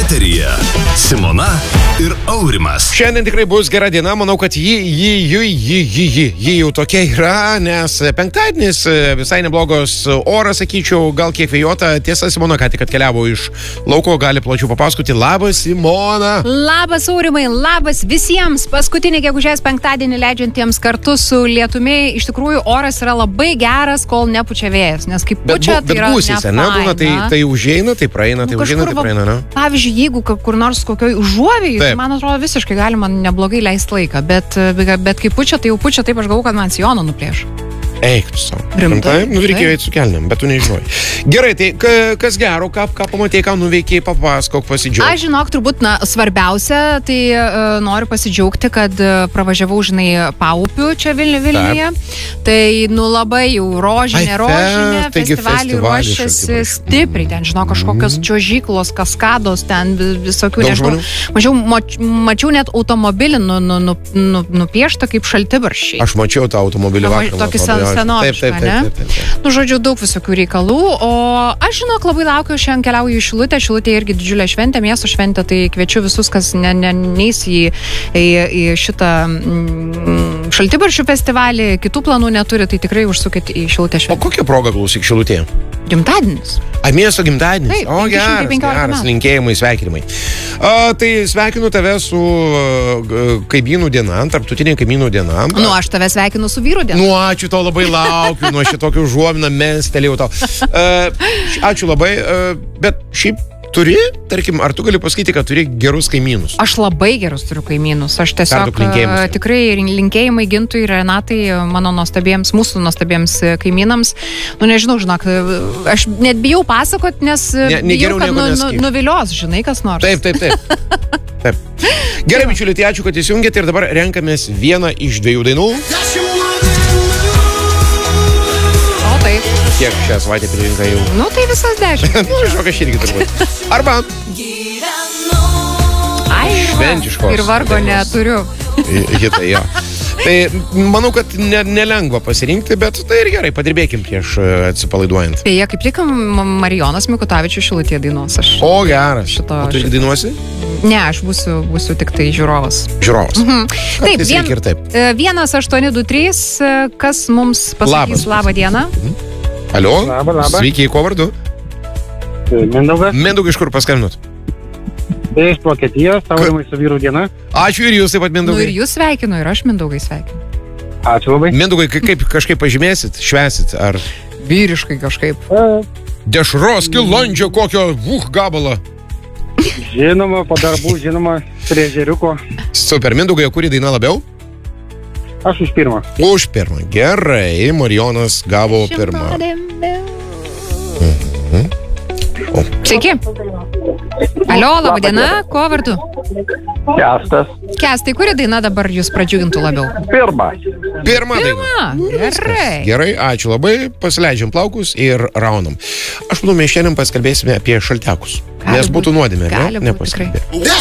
Eteryje Simona ir Aurimas. Šiandien tikrai bus gera diena, manau, kad ji jau tokia yra, nes penktadienis visai neblogos oras, sakyčiau, gal kiek vėjota. Tiesa, Simona ką tik atkeliavo iš lauko, gali plačiau papasakoti. Labas, Simona. Labas, Aurimai, labas visiems. Paskutinį gegužės penktadienį leidžiantiems kartu su lietumi. Iš tikrųjų, oras yra labai geras, kol nepučia vėjas, nes kaip pučia, tai yra nefaina. Tai užeina, tai praeina, tai užeina, tai praeina, ne? Pavyzdžiui, jeigu kur nors kokioj užuovėjai, tai man atrodo visiškai galima neblogai leisti laiką, bet kai pučia, tai jau pučia, taip aš galvoju, kad man sijoną nuplėš. Eik, tu savo. Rimtai? Reikėjo eiti su kelniam, bet tu nežinojai. Gerai, tai kas gero, ką pamatėjai, ką nuveikiai, papasakok, pasidžiaugti. Aš žinok, turbūt, svarbiausia, tai noriu pasidžiaugti, kad pravažiavau, žinai, Paupių čia Vilniuje. Tai, labai jau rožinė, festivalį ruošiasi stipriai, ten, žinau, kažkokios čiuožyklos, kaskados, ten visokių, nežinau. Mačiau net automobilį nupieštą kaip šaltibarščiai. Aš mačiau tą automobilį vakar. Senoviška, ne? Žodžiu, daug visokių reikalų, o aš, žinok, labai laukiu, šiandien keliauju į Šilutę. Šilutė irgi didžiulė šventė, miesto šventė, tai kviečiu visus, kas neis į šitą šaltibarščių festivalį, kitų planų neturi, tai tikrai užsukit į Šilutę šventę. O kokia proga klausyk Šilutėje? Gimtadienis. Miesto gimtadienis? Taip, o, geras, linkėjimai, sveikinimai. Tai sveikinu tave su kaimynų diena, tarptautinė kaimynų diena. Aš tave sveikinu su vyrų diena. Ačiū tau, labai laukiu, nuo šitokių užuominą mestelėjau tau. Ačiū labai, bet šiaip turi, tarkim, ar tu gali pasakyti, kad turi gerus kaimynus? Aš labai gerus turiu kaimynus. Aš tiesiog tikrai linkėjimai Gintui ir Renatai, mūsų nuostabiems kaimynams. Nežinau, žinok, aš net bijau pasakot, nes bijau, kad nuvilios, žinai, kas nors. Taip. Gerai, bičiuliai, tai ačiū, kad įsijungėte ir dabar renkamės vieną iš dviejų dainų. Kiek šią savaitę pririnka jau? Tai visas 10. Žinok, aš irgi turbūt. Arba šventiškos. Ir vargo neturiu. Hitai, jo. Tai manau, kad nelengva pasirinkti, bet tai ir gerai, padirbėkim prieš atsipalaiduojant. Jie kaip tik Marijonas Mikutavičius Šilutėje dainuos. O, geras. O tu irgi dainuosi? Ne, aš būsiu tik tai žiūrovas. Taip, 1823, kas mums pasakys labą dieną? Alio, labas. Sveiki, ko vardu? Mindaugas. Mindaugai, iš kur paskambinot? Iš Vokietijos, Aurimai su vyrų diena. Ačiū ir jūs taip pat, Mindaugai. Ir jūs sveikinu, ir aš Mindaugai sveikinu. Ačiū labai. Mindaugai, kaip kažkaip pažymėsit, švesit, ar... Vyriškai kažkaip. Dešros kilandžio kokio gabalą. Žinoma, po darbų, prie ežeriuko. Super, Mindaugai, o kuri daina labiau? Aš už pirmą. Už pirmą. Gerai, Marijonas gavo pirmą. Sveiki. Alio, laba diena, ko vardu? Kestas. Kestai, kuri daina dabar jūs pradžiugintų labiau? Pirmą. Pirmą dainą. Gerai, ačiū labai, pasileidžiam plaukus ir raunam. Aš manau, mes šiandien pasikalbėsime apie šaltekus. Nes būtų nuodėmė, ne? Gali būt, tikrai.